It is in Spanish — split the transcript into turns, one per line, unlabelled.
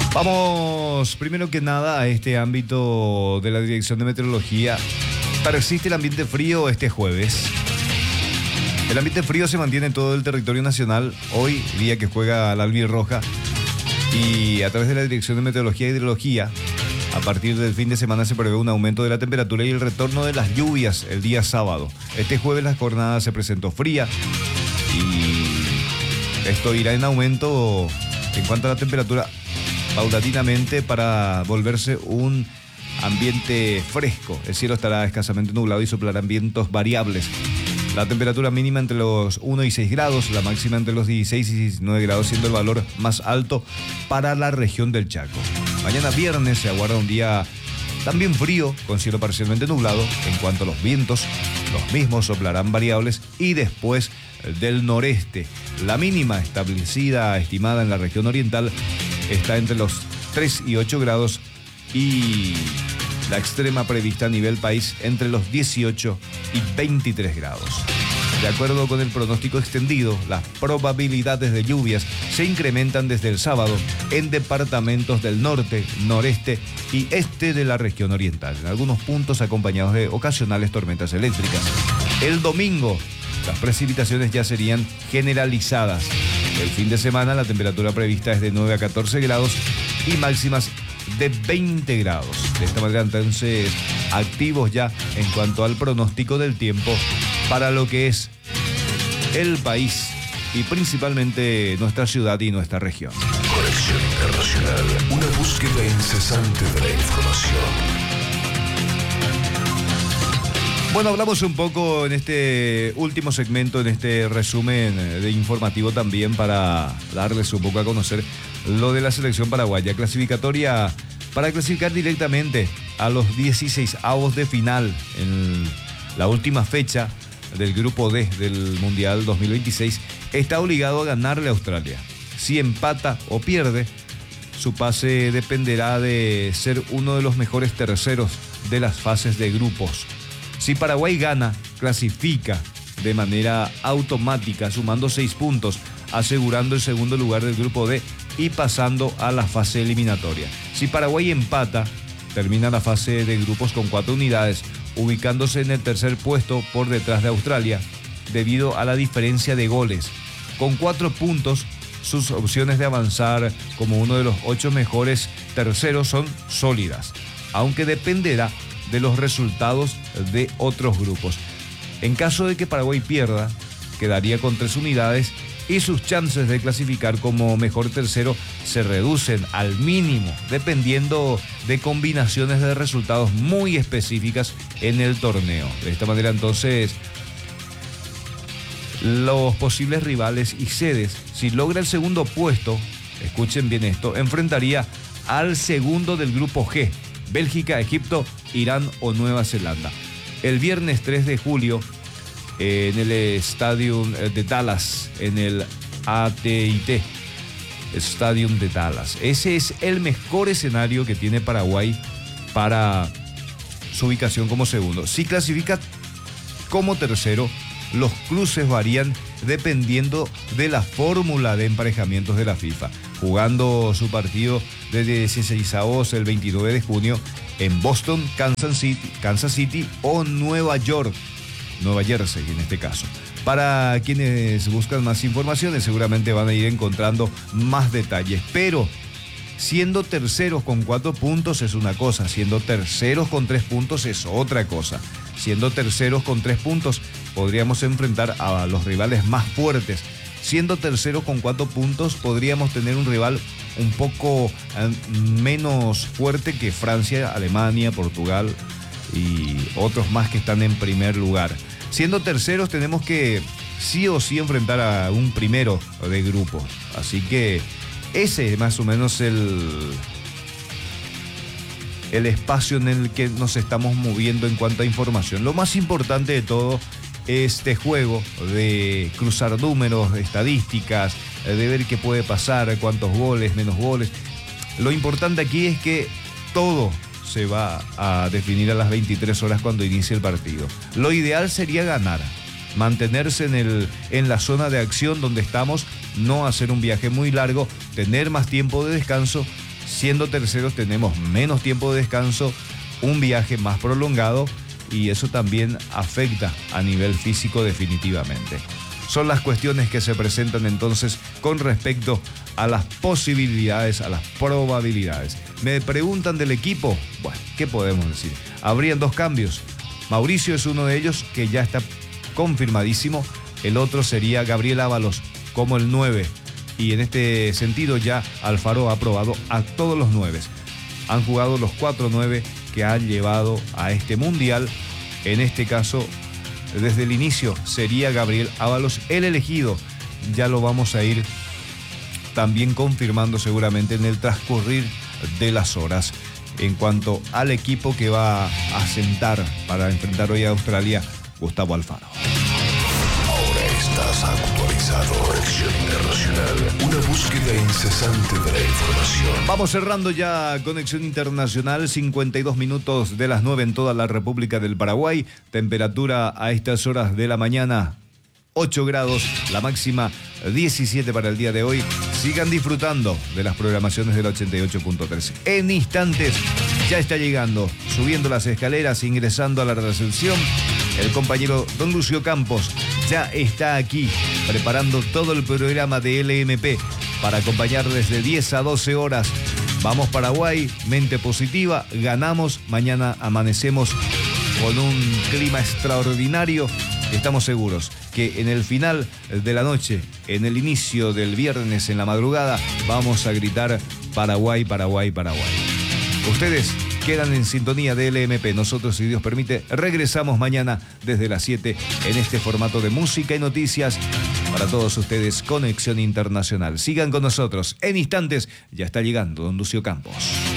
Vamos primero que nada a este ámbito de la Dirección de Meteorología. Persiste el ambiente frío este jueves. El ambiente frío se mantiene en todo el territorio nacional. Hoy, día que juega la albirroja, y a través de la Dirección de Meteorología e Hidrología, a partir del fin de semana se prevé un aumento de la temperatura y el retorno de las lluvias el día sábado. Este jueves la jornada se presentó fría y esto irá en aumento en cuanto a la temperatura paulatinamente para volverse un ambiente fresco. El cielo estará escasamente nublado y soplarán vientos variables. La temperatura mínima entre los 1 y 6 grados, la máxima entre los 16 y 19 grados, siendo el valor más alto para la región del Chaco. Mañana viernes se aguarda un día también frío, con cielo parcialmente nublado. En cuanto a los vientos, los mismos soplarán variables y después del noreste. La mínima estimada en la región oriental está entre los 3 y 8 grados y la extrema prevista a nivel país entre los 18 y 23 grados. De acuerdo con el pronóstico extendido, las probabilidades de lluvias se incrementan desde el sábado en departamentos del norte, noreste y este de la región oriental, en algunos puntos acompañados de ocasionales tormentas eléctricas. El domingo, las precipitaciones ya serían generalizadas. El fin de semana la temperatura prevista es de 9 a 14 grados y máximas de 20 grados. De esta manera entonces activos ya en cuanto al pronóstico del tiempo para lo que es el país y principalmente nuestra ciudad y nuestra región.
Conexión Internacional, una búsqueda incesante de la información.
Bueno, hablamos un poco en este último segmento, en este resumen de informativo también para darles un poco a conocer lo de la selección paraguaya clasificatoria para clasificar directamente a los 16avos de final en la última fecha del grupo D del Mundial 2026. Está obligado a ganarle a Australia. Si empata o pierde, su pase dependerá de ser uno de los mejores terceros de las fases de grupos. Si Paraguay gana, clasifica de manera automática, sumando 6 puntos, asegurando el segundo lugar del grupo D y pasando a la fase eliminatoria. Si Paraguay empata, termina la fase de grupos con 4 unidades, ubicándose en el tercer puesto por detrás de Australia, debido a la diferencia de goles. Con 4 puntos, sus opciones de avanzar como uno de los 8 mejores terceros son sólidas, aunque dependerá de los resultados de otros grupos. En caso de que Paraguay pierda, quedaría con 3 unidades y sus chances de clasificar como mejor tercero se reducen al mínimo, dependiendo de combinaciones de resultados muy específicas en el torneo. De esta manera, entonces, los posibles rivales y sedes, si logra el segundo puesto, escuchen bien esto, enfrentaría al segundo del grupo G, Bélgica, Egipto, Irán o Nueva Zelanda. El viernes 3 de julio, en el Stadium de Dallas, en el AT&T Stadium de Dallas. Ese es el mejor escenario que tiene Paraguay para su ubicación como segundo. Si clasifica como tercero, los cruces varían dependiendo de la fórmula de emparejamientos de la FIFA, jugando su partido de 16avos el 29 de junio en Boston, Kansas City o Nueva Jersey en este caso. Para quienes buscan más informaciones seguramente van a ir encontrando más detalles, pero siendo terceros con 4 puntos es una cosa, siendo terceros con 3 puntos es otra cosa. Siendo terceros con 3 puntos podríamos enfrentar a los rivales más fuertes. Siendo terceros con 4 puntos podríamos tener un rival un poco menos fuerte que Francia, Alemania, Portugal y otros más que están en primer lugar. Siendo terceros tenemos que sí o sí enfrentar a un primero de grupo. Así que ese es más o menos el espacio en el que nos estamos moviendo en cuanto a información. Lo más importante de todo es este juego de cruzar números, estadísticas, de ver qué puede pasar, cuántos goles, menos goles. Lo importante aquí es que todo se va a definir a las 23 horas cuando inicie el partido. Lo ideal sería ganar, mantenerse en la zona de acción donde estamos, no hacer un viaje muy largo, tener más tiempo de descanso, Siendo terceros tenemos menos tiempo de descanso, un viaje más prolongado y eso también afecta a nivel físico definitivamente. Son las cuestiones que se presentan entonces con respecto a las posibilidades, a las probabilidades. Me preguntan del equipo, bueno, ¿qué podemos decir? Habrían 2 cambios. Mauricio es uno de ellos que ya está confirmadísimo, el otro sería Gabriel Ábalos como el 9. Y en este sentido ya Alfaro ha aprobado a todos los 9. Han jugado los 4-9 que han llevado a este mundial. En este caso, desde el inicio sería Gabriel Ábalos el elegido. Ya lo vamos a ir también confirmando seguramente en el transcurrir de las horas. En cuanto al equipo que va a sentar para enfrentar hoy a Australia, Gustavo Alfaro.
Ahora estás actualizado. Conexión Internacional. Una búsqueda incesante de la información.
Vamos cerrando ya Conexión Internacional. 52 minutos de las 9 en toda la República del Paraguay. Temperatura a estas horas de la mañana 8 grados. La máxima 17 para el día de hoy. Sigan disfrutando de las programaciones del 88.3. En instantes ya está llegando, subiendo las escaleras, ingresando a la recepción. El compañero don Lucio Campos ya está aquí preparando todo el programa de LMP para acompañar desde 10 a 12 horas. Vamos Paraguay, mente positiva, ganamos, mañana amanecemos con un clima extraordinario. Estamos seguros que en el final de la noche, en el inicio del viernes, en la madrugada, vamos a gritar Paraguay, Paraguay, Paraguay. Ustedes quedan en sintonía de LMP. Nosotros, si Dios permite, regresamos mañana desde las 7 en este formato de música y noticias para todos ustedes, Conexión Internacional. Sigan con nosotros. En instantes ya está llegando don Lucio Campos.